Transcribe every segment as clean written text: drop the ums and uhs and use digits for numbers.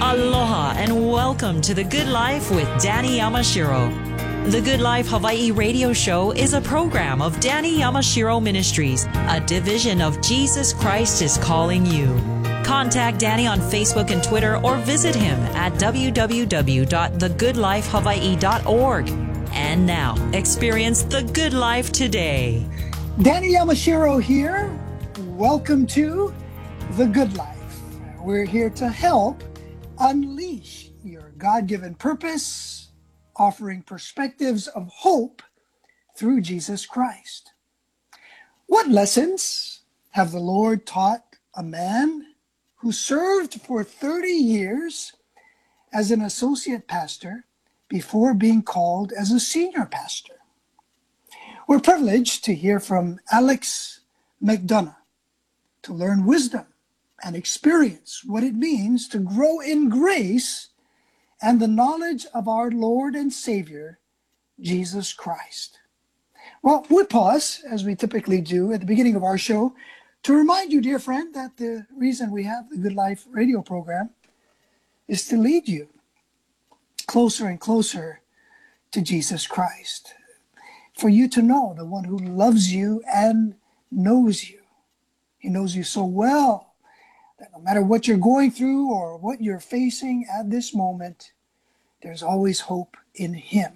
Aloha and welcome to The Good Life with Danny Yamashiro. The Good Life Hawaii radio show is a program of Danny Yamashiro Ministries, a division of Jesus Christ is Calling You. Contact Danny on Facebook and Twitter or visit him at www.thegoodlifehawaii.org. And now, experience the good life today. Danny Yamashiro here. Welcome to The Good Life. We're here to help unleash your God-given purpose, offering perspectives of hope through Jesus Christ. What lessons have the Lord taught a man who served for 30 years as an associate pastor before being called as a senior pastor? We're privileged to hear from Alex McDonough to learn wisdom and experience what it means to grow in grace and the knowledge of our Lord and Savior, Jesus Christ. Well, we pause, as we typically do at the beginning of our show, to remind you, dear friend, that the reason we have the Good Life radio program is to lead you closer and closer to Jesus Christ, for you to know the one who loves you and knows you. He knows you so well that no matter what you're going through or what you're facing at this moment, there's always hope in Him,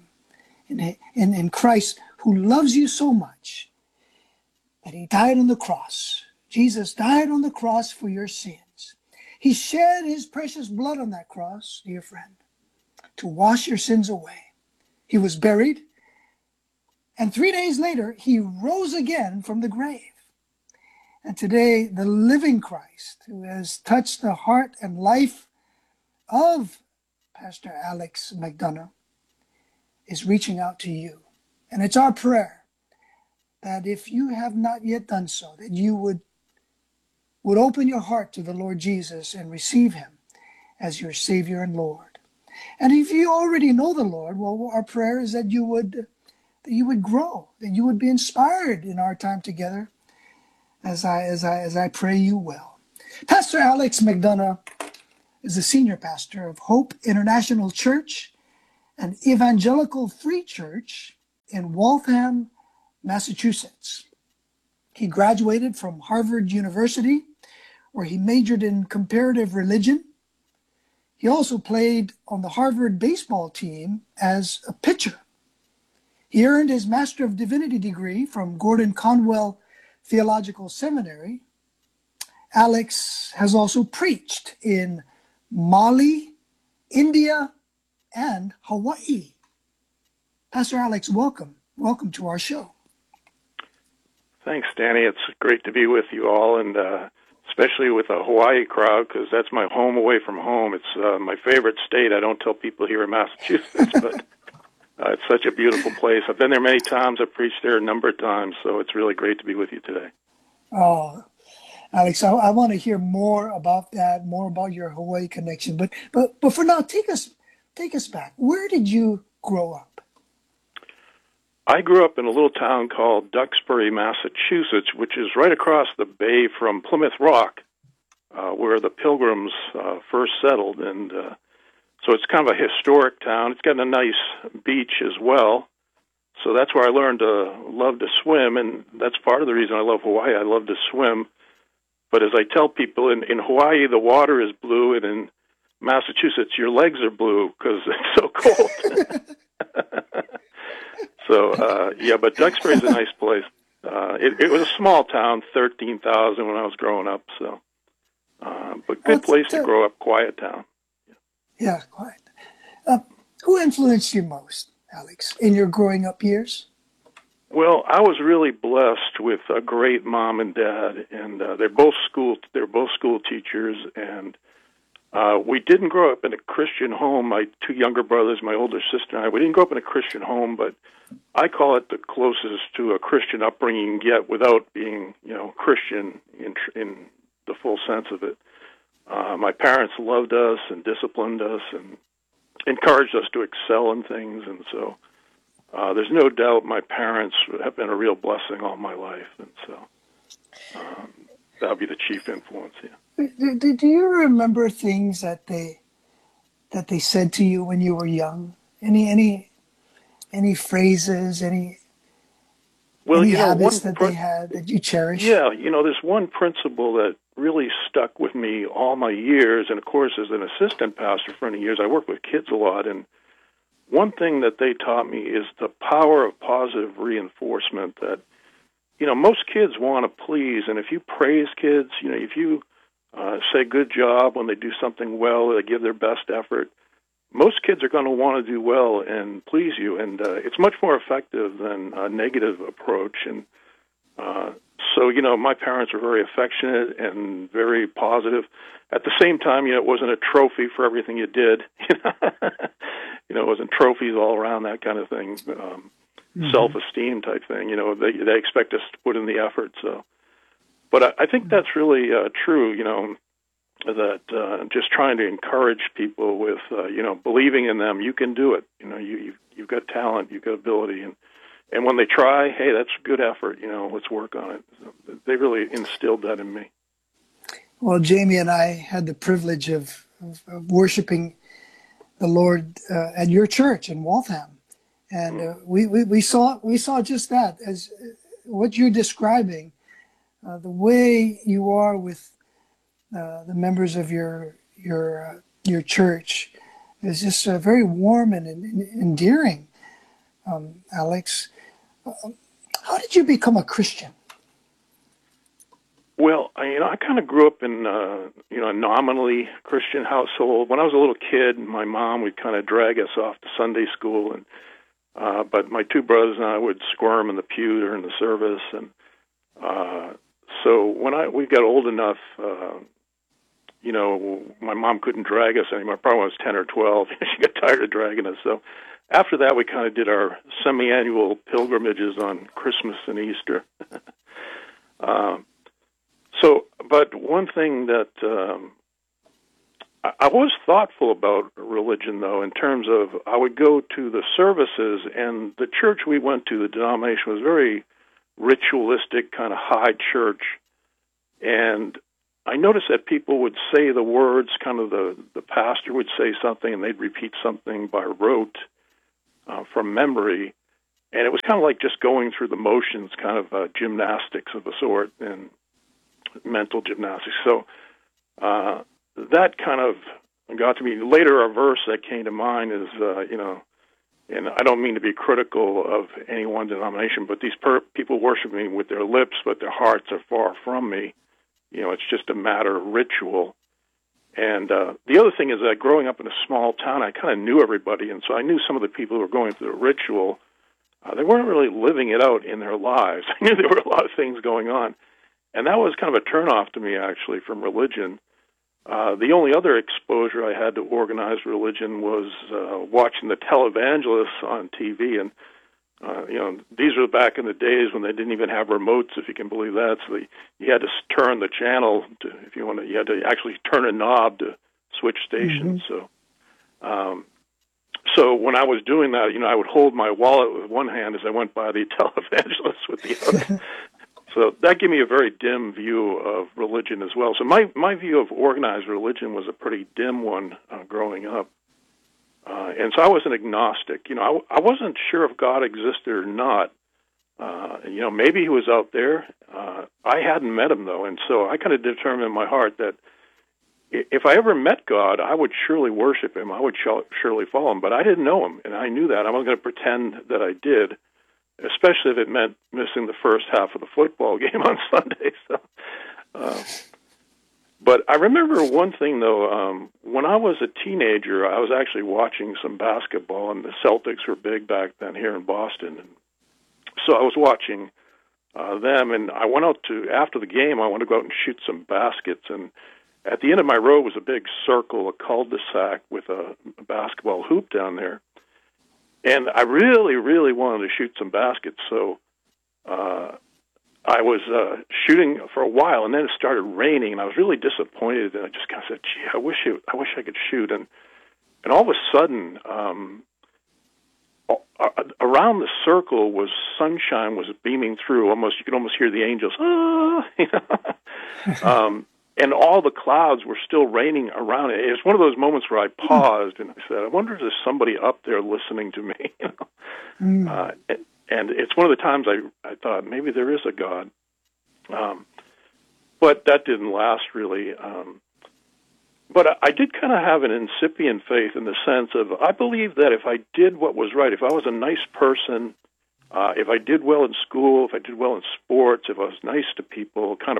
in Christ, who loves you so much that He died on the cross. Jesus died on the cross for your sins. He shed His precious blood on that cross, dear friend, to wash your sins away. He was buried, and 3 days later, He rose again from the grave. And today, the living Christ, who has touched the heart and life of Pastor Alex McDonough, is reaching out to you. And it's our prayer that if you have not yet done so, that you would open your heart to the Lord Jesus and receive Him as your Savior and Lord. And if you already know the Lord, well, our prayer is that you would grow, that you would be inspired in our time together, as I pray you will. Pastor Alex McDonough is the senior pastor of Hope International Church, an evangelical free church in Waltham, Massachusetts. He graduated from Harvard University, where he majored in comparative religion. He also played on the Harvard baseball team as a pitcher. He earned his Master of Divinity degree from Gordon Conwell Theological Seminary. Alex has also preached in Mali, India, and Hawaii. Pastor Alex, welcome. Welcome to our show. Thanks, Danny. It's great to be with you all, and especially with a Hawaii crowd, because that's my home away from home. It's my favorite state. I don't tell people here in Massachusetts, but it's such a beautiful place. I've been there many times. I've preached there a number of times, so it's really great to be with you today. Oh, Alex, I want to hear more about that, more about your Hawaii connection. But for now, take us back. Where did you grow up? I grew up in a little town called Duxbury, Massachusetts, which is right across the bay from Plymouth Rock, where the Pilgrims first settled, and so it's kind of a historic town. It's got a nice beach as well. So that's where I learned to love to swim, and that's part of the reason I love Hawaii. I love to swim. But as I tell people, in Hawaii, the water is blue, and in Massachusetts, your legs are blue because it's so cold. But Duxbury's a nice place. It was a small town, 13,000 when I was growing up. So, but good place to grow up, quiet town. Yeah, quiet. Who influenced you most, Alex, in your growing up years? Well, I was really blessed with a great mom and dad, and they're both school teachers, and we didn't grow up in a Christian home. My two younger brothers, my older sister, and I, we didn't grow up in a Christian home, but I call it the closest to a Christian upbringing you can get without being, Christian in the full sense of it. My parents loved us and disciplined us and encouraged us to excel in things, and so there's no doubt my parents have been a real blessing all my life, and so that would be the chief influence. Yeah. Do you remember things that they that they said to you when you were young? Any phrases, Well, any you know, habits that they had that you cherish? yeah, you know, there's one principle that really stuck with me all my years, and of course, as an assistant pastor for many years, I work with kids a lot, and one thing that they taught me is the power of positive reinforcement. That, you know, most kids want to please, and if you praise kids, you know, if you say good job when they do something well, they give their best effort, most kids are going to want to do well and please you, and it's much more effective than a negative approach. And so, you know, my parents were very affectionate and very positive. At the same time, you know, it wasn't a trophy for everything you did. You know, it wasn't trophies all around, that kind of thing. Self-esteem type thing. You know, they expect us to put in the effort. So, but I think that's really true. You know, that just trying to encourage people with, you know, believing in them. You can do it. You know, you've got talent, you've got ability, and when they try, hey, that's good effort. You know, let's work on it. So they really instilled that in me. Well, Jamie and I had the privilege of worshiping the Lord at your church in Waltham, and we saw just that as what you're describing, the way you are with the members of your church is just very warm and endearing. Alex, how did you become a Christian? Well, I kind of grew up in a nominally Christian household. When I was a little kid, my mom would kind of drag us off to Sunday school, and but my two brothers and I would squirm in the pew during the service, and so when we got old enough, you know, my mom couldn't drag us anymore. Probably when I was 10 or 12, she got tired of dragging us. So after that, we kind of did our semi-annual pilgrimages on Christmas and Easter. But one thing that I was thoughtful about religion, though, in terms of I would go to the services, and the church we went to, the denomination, was very ritualistic, kind of high church, and I noticed that people would say the words, kind of the pastor would say something, and they'd repeat something by rote from memory, and it was kind of like just going through the motions, kind of gymnastics of a sort, and mental gymnastics. So that kind of got to me. Later, a verse that came to mind is, you know, and I don't mean to be critical of any one denomination, but these people worship me with their lips, but their hearts are far from me. You know, it's just a matter of ritual. And the other thing is that growing up in a small town, I kind of knew everybody, and so I knew some of the people who were going through the ritual. They weren't really living it out in their lives. I knew there were a lot of things going on. And that was kind of a turnoff to me, actually, from religion. The only other exposure I had to organized religion was watching the televangelists on TV. And, you know, these were back in the days when they didn't even have remotes, if you can believe that. So you had to turn the channel, you had to actually turn a knob to switch stations. Mm-hmm. So when I was doing that, you know, I would hold my wallet with one hand as I went by the televangelists with the other. So that gave me a very dim view of religion as well. So my view of organized religion was a pretty dim one growing up. And so I was an agnostic. You know, I wasn't sure if God existed or not. You know, maybe he was out there. I hadn't met him, though, and so I kind of determined in my heart that if I ever met God, I would surely worship him. I would surely follow him, but I didn't know him, and I knew that. I wasn't going to pretend that I did, especially if it meant missing the first half of the football game on Sunday. So, but I remember one thing, though. When I was a teenager, I was actually watching some basketball, and the Celtics were big back then here in Boston. And so I was watching them, and I went out after the game, I wanted to go out and shoot some baskets. And at the end of my row was a big circle, a cul-de-sac with a basketball hoop down there. And I really, really wanted to shoot some baskets, so I was shooting for a while, and then it started raining, and I was really disappointed. And I just kind of said, "Gee, I wish I could shoot." And all of a sudden, around the circle was sunshine was beaming through. You could almost hear the angels. Ah! You know? and all the clouds were still raining around it. It was one of those moments where I paused and I said, I wonder if there's somebody up there listening to me. And it's one of the times I thought, maybe there is a God. But that didn't last, really. But I did kind of have an incipient faith in the sense of, I believe that if I did what was right, if I was a nice person, if I did well in school, if I did well in sports, if I was nice to people, kind of,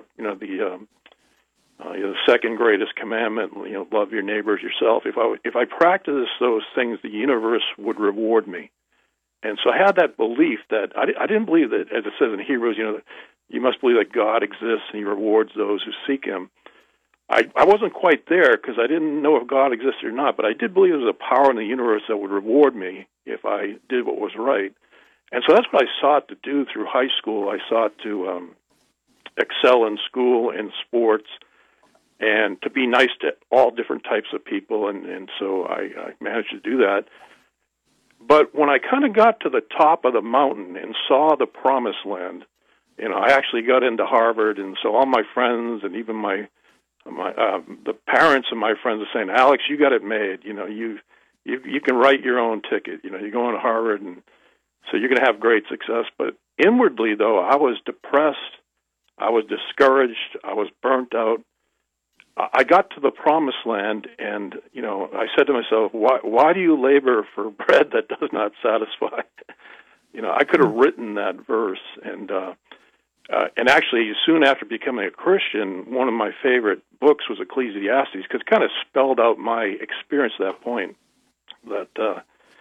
the second greatest commandment, love your neighbor as yourself. If I practiced those things, the universe would reward me. And so I had that belief that I didn't believe that, as it says in Hebrews, you must believe that God exists and He rewards those who seek Him. I wasn't quite there because I didn't know if God existed or not, but I did believe there was a power in the universe that would reward me if I did what was right. And so that's what I sought to do through high school. I sought to excel in school, in sports, and to be nice to all different types of people, and so I managed to do that. But when I kind of got to the top of the mountain and saw the promised land, I actually got into Harvard, and so all my friends and even the parents of my friends are saying, Alex, you got it made. You can write your own ticket. You're going to Harvard, and so you're going to have great success. But inwardly, though, I was depressed. I was discouraged. I was burnt out. I got to the promised land, and I said to myself, "Why do you labor for bread that does not satisfy?" I could have written that verse, and actually, soon after becoming a Christian, one of my favorite books was Ecclesiastes, because it kind of spelled out my experience at that point. That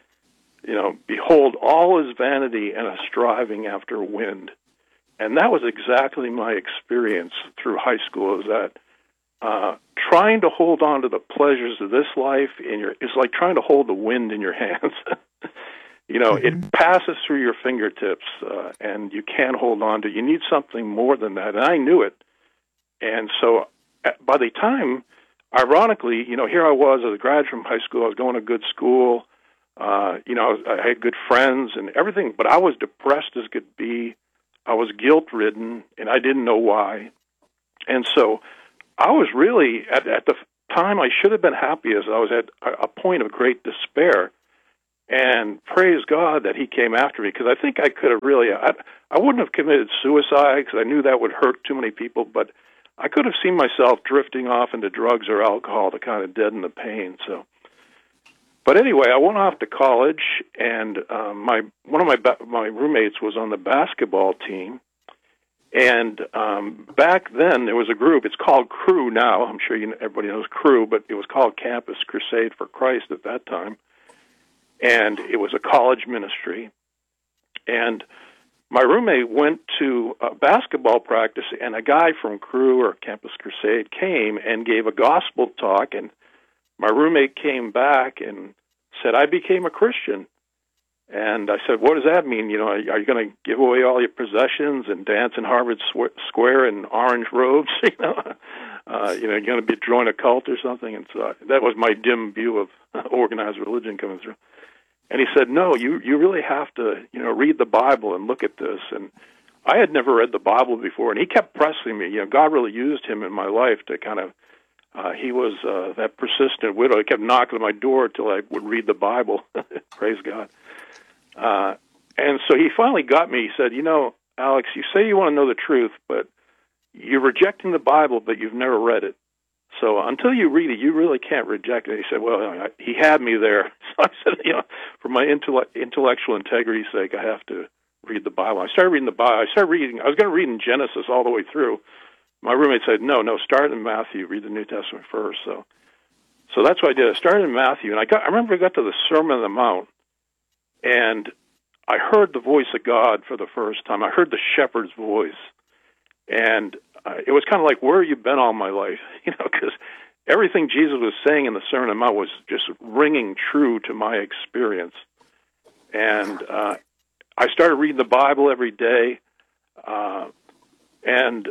behold, all is vanity and a striving after wind, and that was exactly my experience through high school. Is that trying to hold on to the pleasures of this life is like trying to hold the wind in your hands. It passes through your fingertips, and you can't hold on to it. You need something more than that, and I knew it. And so by the time, ironically, here I was as a graduate from high school. I was going to good school. I had good friends and everything, but I was depressed as could be. I was guilt-ridden, and I didn't know why. And so I was really, at the time, I should have been happy, as I was at a point of great despair. And praise God that He came after me, because I think I could have really, I wouldn't have committed suicide because I knew that would hurt too many people, but I could have seen myself drifting off into drugs or alcohol to kind of deaden the pain. But anyway, I went off to college, and one of my roommates was on the basketball team. And back then, there was a group. It's called Cru now. I'm sure everybody knows Cru, but it was called Campus Crusade for Christ at that time. And it was a college ministry. And my roommate went to a basketball practice, and a guy from Cru or Campus Crusade came and gave a gospel talk. And my roommate came back and said, I became a Christian. And I said, what does that mean? Are you going to give away all your possessions and dance in Harvard Square in orange robes? You're going to be join a cult or something? And so that was my dim view of organized religion coming through. And he said, no, you really have to, read the Bible and look at this. And I had never read the Bible before, and he kept pressing me. God really used him in my life to kind of, he was that persistent widow. He kept knocking at my door till I would read the Bible. Praise God. And so he finally got me. He said, Alex, you say you want to know the truth, but you're rejecting the Bible, but you've never read it. So until you read it, you really can't reject it. He said, well, he had me there. So I said, for my intellectual integrity's sake, I have to read the Bible. I started reading the Bible. I was going to read in Genesis all the way through. My roommate said, no, start in Matthew. Read the New Testament first. So that's what I did. I started in Matthew, and I remember I got to the Sermon on the Mount, and I heard the voice of God for the first time. I heard the shepherd's voice. And it was kind of like, where have you been all my life? Because everything Jesus was saying in the Sermon on the Mount was just ringing true to my experience. And I started reading the Bible every day. And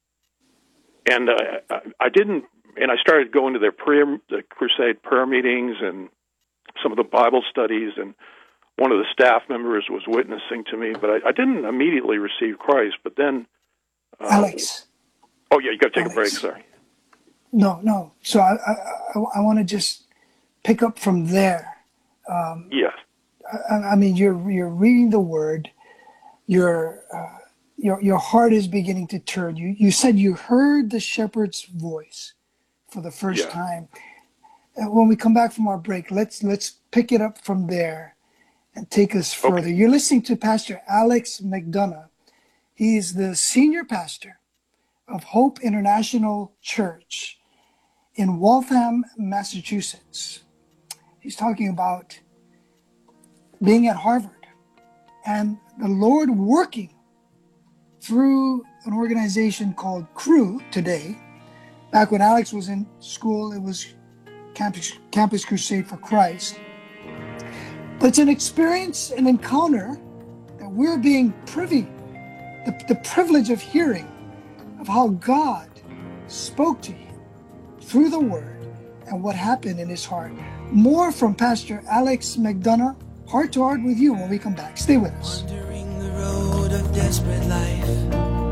I started going to the crusade prayer meetings and some of the Bible studies, and one of the staff members was witnessing to me, but I didn't immediately receive Christ. But then, Alex. Oh yeah, you got to take a break. Sorry. No. So I want to just pick up from there. Yes. I mean, you're reading the Word. Your heart is beginning to turn. You said you heard the shepherd's voice for the first time. When we come back from our break, let's pick it up from there and take us further. Okay. You're listening to Pastor Alex McDonough. He's the senior pastor of Hope International Church in Waltham, Massachusetts. He's talking about being at Harvard and the Lord working through an organization called Cru today. Back when Alex was in school, it was Campus Crusade for Christ. But it's an experience, an encounter that we're being privy, the privilege of hearing of how God spoke to him through the Word and what happened in his heart. More from Pastor Alex McDonough, Heart to Heart with you when we come back. Stay with us. Wandering the road of desperate life,